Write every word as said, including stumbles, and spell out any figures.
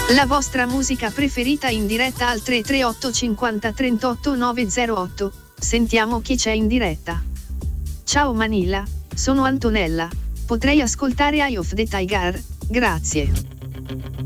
La vostra musica preferita in diretta al tre tre otto cinquanta trentotto novecentotto. Sentiamo chi c'è in diretta. Ciao Manila, sono Antonella. Potrei ascoltare Eye of the Tiger? Grazie.